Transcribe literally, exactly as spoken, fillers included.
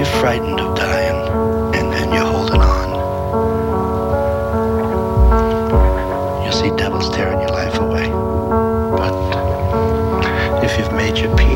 you're frightened of dying and, and you're holding on, you'll see devils tearing your life away. But if you've made your peace,